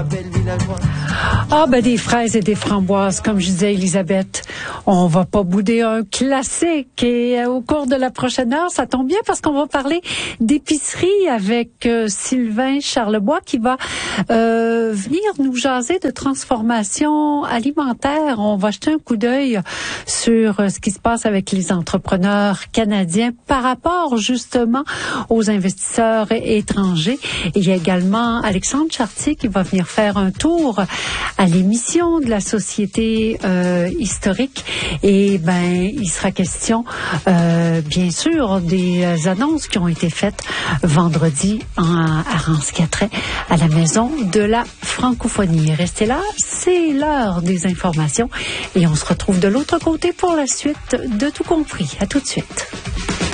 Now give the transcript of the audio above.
belle villageoise. Ah, ben des fraises et des framboises, comme je disais, Elisabeth. On va pas bouder un classique. Et au cours de la prochaine heure, ça tombe bien parce qu'on va parler d'épicerie avec Sylvain Charlebois qui va venir nous jaser de transformation alimentaire. On va jeter un coup d'œil sur ce qui se passe avec les entrepreneurs canadiens par rapport justement aux investisseurs étrangers. Et il y a également Alexandre Chartier qui va venir faire un tour à l'émission de la Société historique. Et il sera question bien sûr des annonces qui ont été faites vendredi à Rance-Quatret à la Maison de la Francophonie. Restez là, c'est l'heure des informations et on se retrouve de l'autre côté pour la suite de Tout compris. À tout de suite.